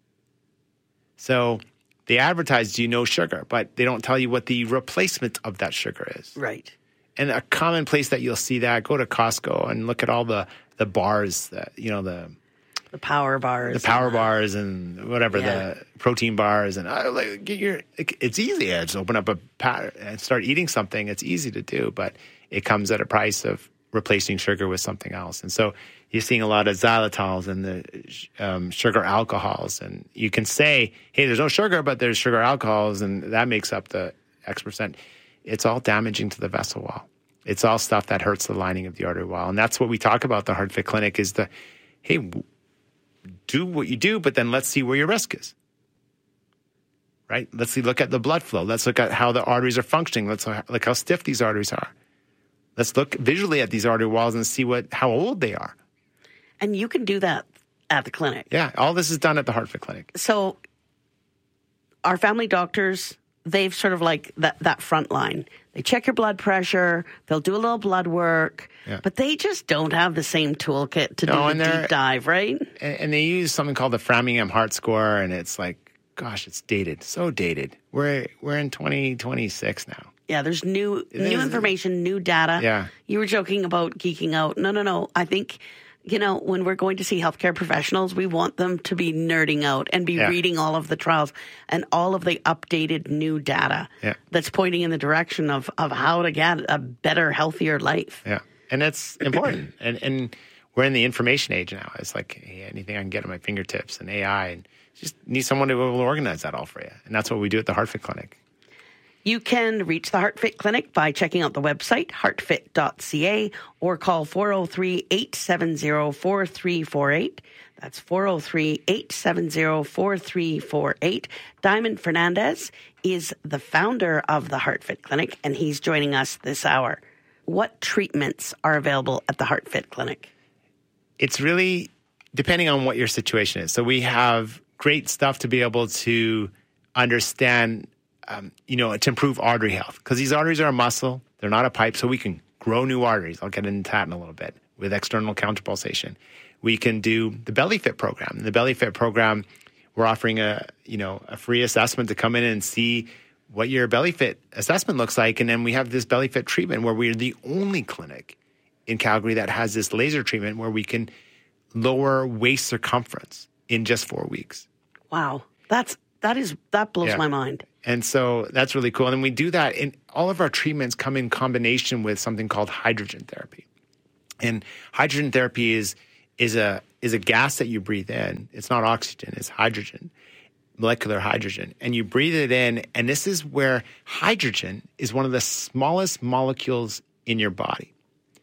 Speaker 6: So they advertise, sugar, but they don't tell you what the replacement of that sugar is.
Speaker 26: Right.
Speaker 6: And a common place that you'll see that, go to Costco and look at all the bars, the
Speaker 26: power bars.
Speaker 6: The power bars and whatever, the protein bars. And it's easy. Just open up a pattern and start eating something. It's easy to do, but it comes at a price of replacing sugar with something else. And so you're seeing a lot of xylitol and the sugar alcohols. And you can say, hey, there's no sugar, but there's sugar alcohols, and that makes up the X percent. It's all damaging to the vessel wall. It's all stuff that hurts the lining of the artery wall. And that's what we talk about the HeartFit Clinic is hey, do what you do, but then let's see where your risk is. Right? Let's look at the blood flow. Let's look at how the arteries are functioning. Let's look how stiff these arteries are. Let's look visually at these artery walls and see how old they are.
Speaker 26: And you can do that at the clinic.
Speaker 6: Yeah, all this is done at the HeartFit Clinic.
Speaker 26: So our family doctors, they've sort of like that front line. They check your blood pressure. They'll do a little blood work. Yeah. But they just don't have the same toolkit to do a deep dive, right?
Speaker 6: And they use something called the Framingham Heart Score, and it's like, gosh, it's dated. So dated. We're in 2026 now.
Speaker 26: Yeah, there's new information, new data.
Speaker 6: Yeah.
Speaker 26: You were joking about geeking out. No. I think, when we're going to see healthcare professionals, we want them to be nerding out and be reading all of the trials and all of the updated new data that's pointing in the direction of how to get a better, healthier life.
Speaker 6: Yeah, and that's important. and we're in the information age now. It's like, hey, anything I can get at my fingertips and AI, and just need someone to will organize that all for you. And that's what we do at the HeartFit Clinic.
Speaker 26: You can reach the HeartFit Clinic by checking out the website, heartfit.ca, or call 403-870-4348. That's 403-870-4348. Diamond Fernandez is the founder of the HeartFit Clinic, and he's joining us this hour. What treatments are available at the HeartFit Clinic?
Speaker 6: It's really depending on what your situation is. So we have great stuff to be able to understand to improve artery health, because these arteries are a muscle. They're not a pipe, so we can grow new arteries. I'll get into that in a little bit with external counterpulsation. We can do the BellyFit program. In the BellyFit program, we're offering a free assessment to come in and see what your BellyFit assessment looks like. And then we have this BellyFit treatment where we're the only clinic in Calgary that has this laser treatment where we can lower waist circumference in just 4 weeks.
Speaker 26: Wow. That's That blows my mind.
Speaker 6: And so that's really cool. And then we do that in all of our treatments come in combination with something called hydrogen therapy. And hydrogen therapy is a gas that you breathe in. It's not oxygen, it's hydrogen, molecular hydrogen. And you breathe it in, and this is where hydrogen is one of the smallest molecules in your body.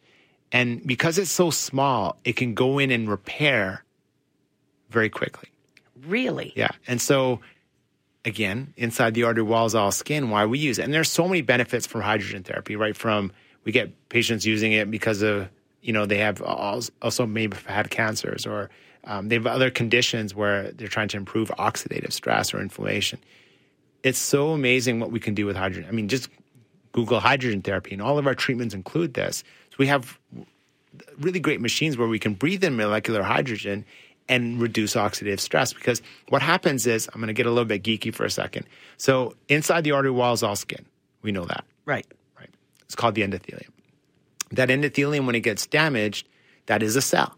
Speaker 6: And because it's so small, it can go in and repair very quickly.
Speaker 26: Really?
Speaker 6: Yeah. And so again, inside the artery wall is all skin, why we use it. And there's so many benefits from hydrogen therapy, right? From we get patients using it because of, they have also maybe had cancers or they have other conditions where they're trying to improve oxidative stress or inflammation. It's so amazing what we can do with hydrogen. I mean, just Google hydrogen therapy, and all of our treatments include this. So we have really great machines where we can breathe in molecular hydrogen and reduce oxidative stress. Because what happens is, I'm going to get a little bit geeky for a second. So inside the artery wall is all skin. We know that.
Speaker 26: Right.
Speaker 6: It's called the endothelium. That endothelium, when it gets damaged, that is a cell.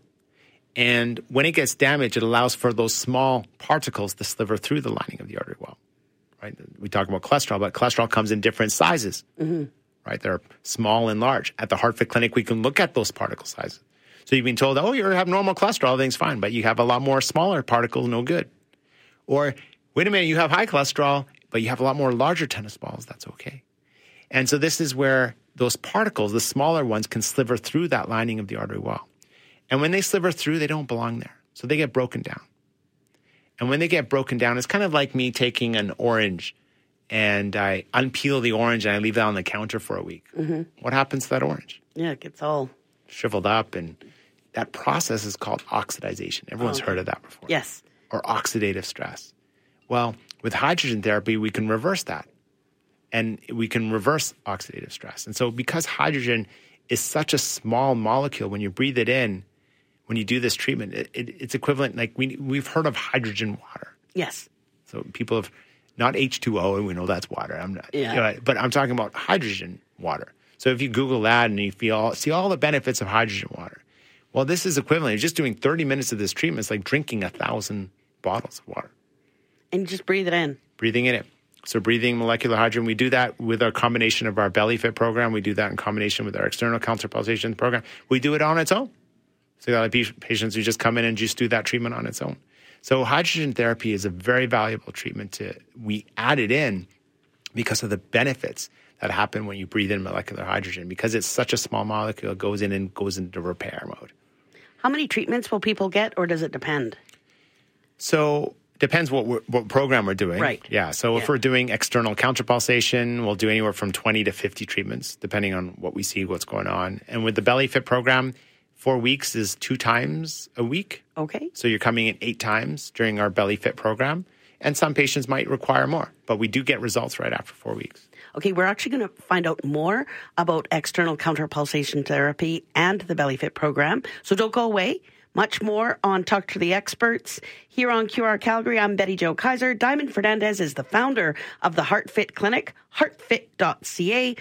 Speaker 6: And when it gets damaged, it allows for those small particles to sliver through the lining of the artery wall. Right? We talk about cholesterol, but cholesterol comes in different sizes.
Speaker 26: Mm-hmm.
Speaker 6: Right? They're small and large. At the HeartFit Clinic, we can look at those particle sizes. So you've been told, oh, you have normal cholesterol, everything's fine, but you have a lot more smaller particles, no good. Or, wait a minute, you have high cholesterol, but you have a lot more larger tennis balls, that's okay. And so this is where those particles, the smaller ones, can sliver through that lining of the artery wall. And when they sliver through, they don't belong there. So they get broken down. And when they get broken down, it's kind of like me taking an orange and I unpeel the orange and I leave it on the counter for a week.
Speaker 26: Mm-hmm.
Speaker 6: What happens to that orange?
Speaker 26: Yeah, it gets all
Speaker 6: shriveled up, and that process is called oxidization. Everyone's heard of that before.
Speaker 26: Yes.
Speaker 6: Or oxidative stress. Well, with hydrogen therapy, we can reverse that. And we can reverse oxidative stress. And so because hydrogen is such a small molecule, when you breathe it in, when you do this treatment, it's equivalent, like we've heard of hydrogen water.
Speaker 26: Yes.
Speaker 6: So people have, not H2O, and we know that's water. I'm not,
Speaker 26: yeah.
Speaker 6: But I'm talking about hydrogen water. So if you Google that and you see all the benefits of hydrogen water, well, this is equivalent. You're just doing 30 minutes of this treatment. It's like drinking 1,000 bottles of water.
Speaker 26: And just breathe it in.
Speaker 6: Breathing it in. So breathing molecular hydrogen, we do that with our combination of our BellyFit program. We do that in combination with our external counterpulsation program. We do it on its own. So you got patients who just come in and just do that treatment on its own. So hydrogen therapy is a very valuable treatment. We add it in because of the benefits that happen when you breathe in molecular hydrogen. Because it's such a small molecule, it goes in and goes into repair mode.
Speaker 26: How many treatments will people get, or does it depend?
Speaker 6: So depends what program we're doing.
Speaker 26: Right.
Speaker 6: Yeah. So if we're doing external counterpulsation, we'll do anywhere from 20 to 50 treatments, depending on what we see, what's going on. And with the BellyFit program, 4 weeks is 2 times a week.
Speaker 26: Okay.
Speaker 6: So you're coming in 8 times during our BellyFit program. And some patients might require more, but we do get results right after 4 weeks.
Speaker 26: Okay, we're actually going to find out more about external counterpulsation therapy and the BellyFit program. So don't go away. Much more on Talk to the Experts here on QR Calgary. I'm Betty Jo Kaiser. Diamond Fernandez is the founder of the HeartFit Clinic, heartfit.ca,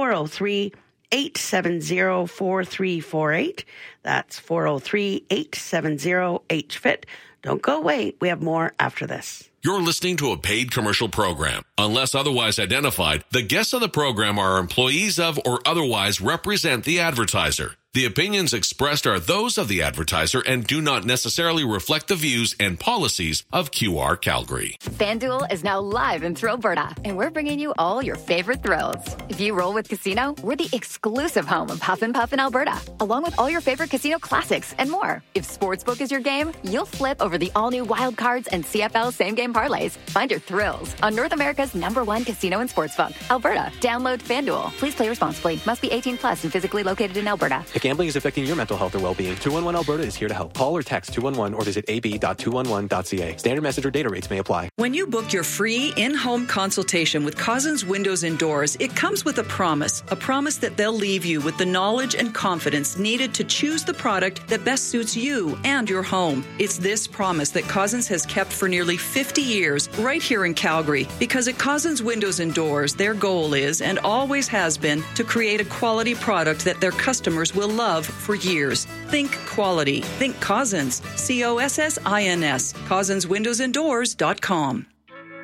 Speaker 26: 403-870-4348. That's 403-870-HFIT. Don't go away. We have more after this.
Speaker 18: You're listening to a paid commercial program. Unless otherwise identified, the guests on the program are employees of or otherwise represent the advertiser. The opinions expressed are those of the advertiser and do not necessarily reflect the views and policies of QR Calgary.
Speaker 1: FanDuel is now live in Thrillberta, and we're bringing you all your favorite thrills. If you roll with Casino, we're the exclusive home of Huff and Puff in Alberta, along with all your favorite casino classics and more. If Sportsbook is your game, you'll flip over the all-new Wild Cards and CFL same-game parlays. Find your thrills on North America's #1 casino and sportsbook, Alberta. Download FanDuel. Please play responsibly. Must be 18 plus and physically located in Alberta.
Speaker 15: If gambling is affecting your mental health or well-being, 211 Alberta is here to help. Call or text 211 or visit ab.211.ca. Standard message or data rates may apply.
Speaker 3: When you book your free in-home consultation with Cousins Windows and Doors, it comes with a promise that they'll leave you with the knowledge and confidence needed to choose the product that best suits you and your home. It's this promise that Cousins has kept for nearly 50 years right here in Calgary, because at Cousins Windows and Doors, their goal is and always has been to create a quality product that their customers will love for years. Think quality. Think Cousins. COSSINS. CousinsWindowsandDoors.com.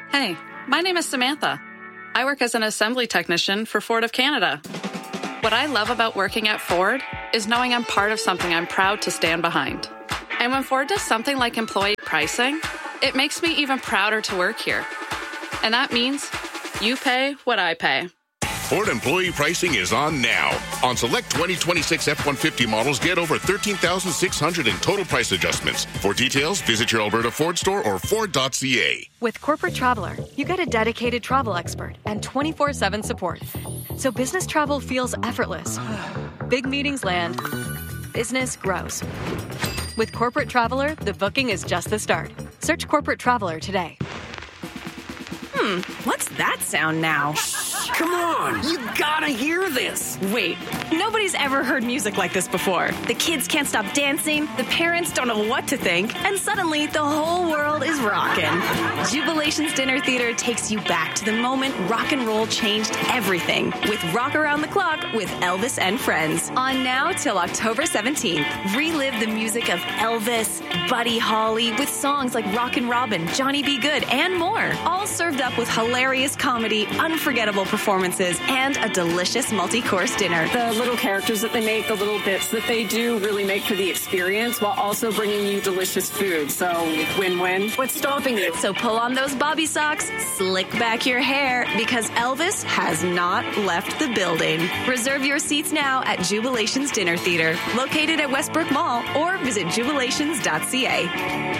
Speaker 5: Hey, my name is Samantha. I work as an assembly technician for Ford of Canada. What I love about working at Ford is knowing I'm part of something I'm proud to stand behind. And when Ford does something like employee pricing, it makes me even prouder to work here. And that means you pay what I pay.
Speaker 16: Ford employee pricing is on now. On select 2026 F-150 models, get over $13,600 in total price adjustments. For details, visit your Alberta Ford store or Ford.ca.
Speaker 17: With Corporate Traveler, you get a dedicated travel expert and 24/7 support. So business travel feels effortless. Big meetings land. Business grows. With Corporate Traveler, the booking is just the start. Search Corporate Traveler today.
Speaker 19: What's that sound now?
Speaker 20: Come on, you gotta hear this.
Speaker 19: Wait, nobody's ever heard music like this before. The kids can't stop dancing, the parents don't know what to think, and suddenly the whole world is rocking. Jubilations Dinner Theater takes you back to the moment rock and roll changed everything with Rock Around the Clock with Elvis and Friends. On now till October 17th. Relive the music of Elvis, Buddy Holly with songs like Rockin' Robin, Johnny B. Good, and more. All served up with hilarious comedy, unforgettable performances, and a delicious multi-course dinner.
Speaker 21: The little characters that they make, the little bits that they do really make for the experience while also bringing you delicious food. So win-win. What's stopping you?
Speaker 19: So pull on those bobby socks, slick back your hair, because Elvis has not left the building. Reserve your seats now at Jubilations Dinner Theater, located at Westbrook Mall, or visit jubilations.ca.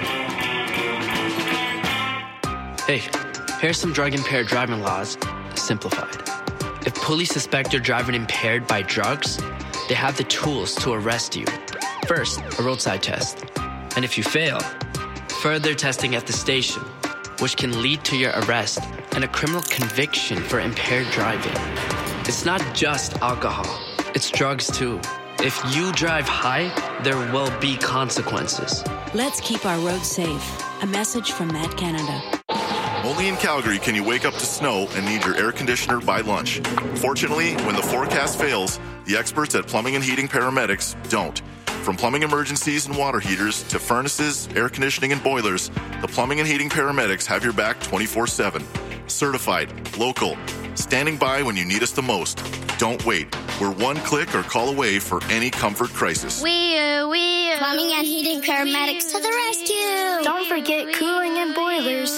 Speaker 22: Hey, here's some drug-impaired driving laws, simplified. If police suspect you're driving impaired by drugs, they have the tools to arrest you. First, a roadside test. And if you fail, further testing at the station, which can lead to your arrest and a criminal conviction for impaired driving. It's not just alcohol, it's drugs too. If you drive high, there will be consequences.
Speaker 23: Let's keep our roads safe. A message from Met Canada.
Speaker 29: Only in Calgary can you wake up to snow and need your air conditioner by lunch. Fortunately, when the forecast fails, the experts at Plumbing and Heating Paramedics don't. From plumbing emergencies and water heaters to furnaces, air conditioning, and boilers, the Plumbing and Heating Paramedics have your back 24/7. Certified, local, standing by when you need us the most. Don't wait. We're one click or call away for any comfort crisis.
Speaker 27: Plumbing and Heating Paramedics to the rescue.
Speaker 30: Don't forget cooling and boilers.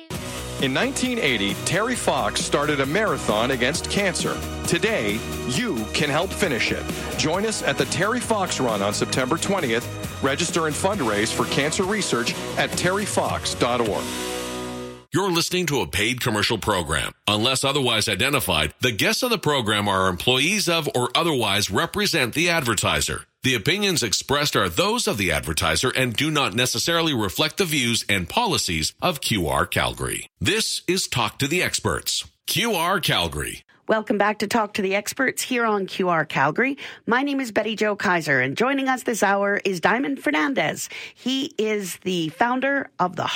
Speaker 31: In 1980, Terry Fox started a marathon against cancer. Today, you can help finish it. Join us at the Terry Fox Run on September 20th. Register and fundraise for cancer research at terryfox.org.
Speaker 18: You're listening to a paid commercial program. Unless otherwise identified, the guests on the program are employees of or otherwise represent the advertiser. The opinions expressed are those of the advertiser and do not necessarily reflect the views and policies of QR Calgary. This is Talk to the Experts. QR Calgary.
Speaker 26: Welcome back to Talk to the Experts here on QR Calgary. My name is Betty Jo Kaiser, and joining us this hour is Diamond Fernandez. He is the founder of the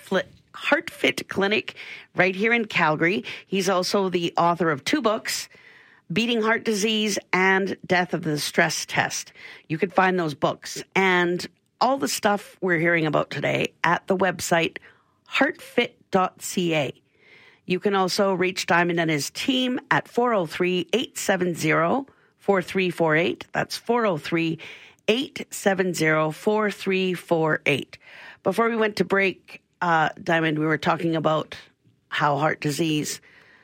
Speaker 26: HeartFit Clinic right here in Calgary. He's also the author of 2 books, Beating Heart Disease and Death of the Stress Test. You can find those books and all the stuff we're hearing about today at the website heartfit.ca. You can also reach Diamond and his team at 403-870-4348. That's 403-870-4348. Before we went to break, Diamond, we were talking about how heart disease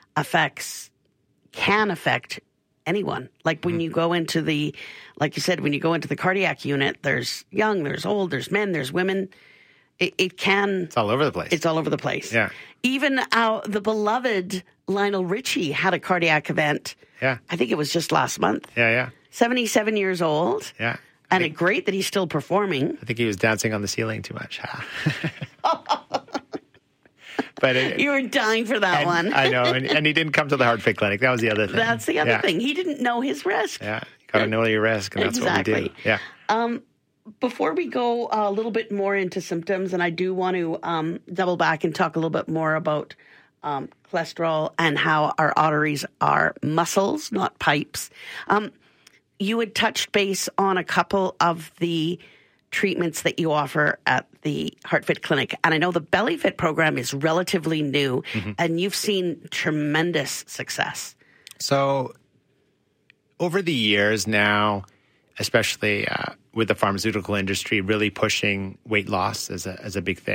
Speaker 26: can affect anyone. Like when you go into like you said, when you go into the cardiac unit, there's young, there's old, there's men, there's women. It's
Speaker 6: all over the place.
Speaker 26: It's all over the place.
Speaker 6: Yeah.
Speaker 26: Even the beloved Lionel Richie had a cardiac event.
Speaker 6: Yeah.
Speaker 26: I think it was just last month.
Speaker 6: Yeah.
Speaker 26: 77 years old.
Speaker 6: Yeah.
Speaker 26: And it's great that he's still performing.
Speaker 6: I think he was dancing on the ceiling too much. But
Speaker 26: you were dying for that one.
Speaker 6: I know. And he didn't come to the HeartFit Clinic. That was the other thing.
Speaker 26: That's the other thing. He didn't know his risk.
Speaker 6: Yeah. You got to know your risk, and that's what we do. Yeah.
Speaker 26: Before we go a little bit more into symptoms, and I do want to double back and talk a little bit more about cholesterol and how our arteries are muscles, not pipes. You had touched base on a couple of the treatments that you offer at the HeartFit Clinic. And I know the BellyFit program is relatively new, and you've seen tremendous success.
Speaker 6: So over the years now, especially with the pharmaceutical industry really pushing weight loss as a big thing,